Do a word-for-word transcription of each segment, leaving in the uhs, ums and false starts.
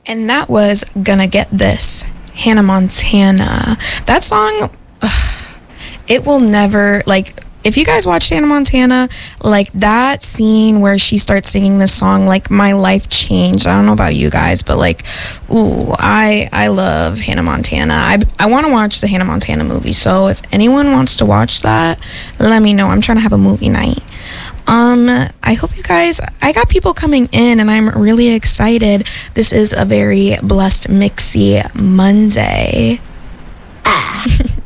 And that was Gonna Get This, Hannah Montana. That song, ugh, it will never, like, if you guys watched Hannah Montana, like, that scene where she starts singing this song, like, my life changed. I don't know about you guys, but, like, ooh, I I love Hannah Montana. I, I want to watch the Hannah Montana movie, so if anyone wants to watch that, let me know. I'm trying to have a movie night. Um, I hope you guys, I got people coming in and I'm really excited. This is a very blessed Mixy Monday. Ah.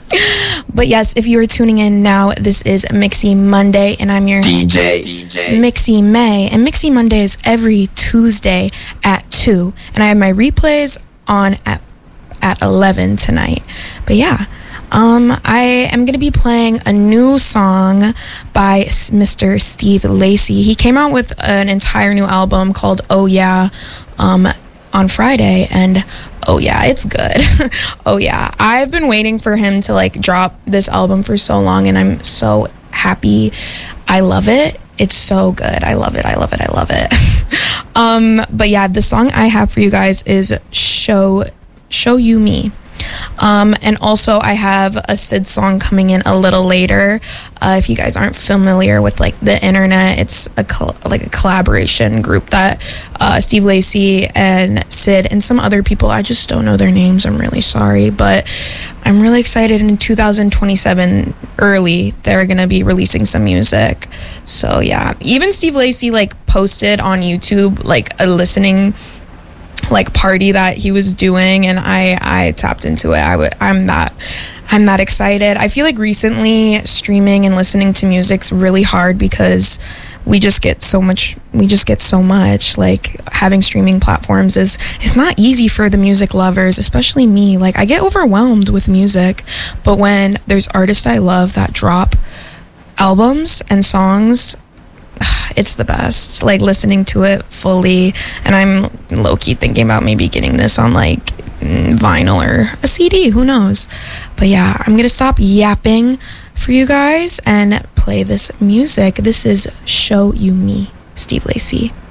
But yes, if you are tuning in now, this is Mixy Monday and I'm your D J, D J. Mixy May. And Mixy Monday is every Tuesday at two. And I have my replays on at, at eleven tonight. But yeah. Um, I am going to be playing a new song by Mister Steve Lacy. He came out with an entire new album called Oh Yeah um, on Friday, and oh yeah, it's good. Oh yeah, I've been waiting for him to like drop this album for so long, and I'm so happy. I love it. It's so good. I love it. I love it. I love it. um, but yeah, the song I have for you guys is Show Show You Me. Um, and also I have a Sid song coming in a little later. Uh, if you guys aren't familiar with like the internet, it's a col- like a collaboration group that uh, Steve Lacy and Sid and some other people, I just don't know their names, I'm really sorry, but I'm really excited. In two thousand twenty-seven early, they're gonna be releasing some music. So yeah, even Steve Lacy like posted on YouTube like a listening like party that he was doing, and I I tapped into it. I w- I'm that I'm that excited. I feel like recently streaming and listening to music's really hard because we just get so much we just get so much like having streaming platforms is it's not easy for the music lovers, especially me. Like I get overwhelmed with music, but when there's artists I love that drop albums and songs, it's the best. Like listening to it fully, and I'm low-key thinking about maybe getting this on like vinyl or a C D, who knows. But yeah, I'm gonna stop yapping for you guys and play this music. This is Show You Me, Steve Lacy.